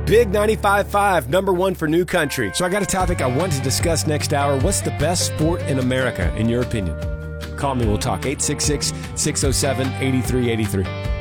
Big 95.5, number one for New Country. So I got a topic I want to discuss next hour. What's the best sport in America, in your opinion? Call me. We'll talk. 866-607-8383.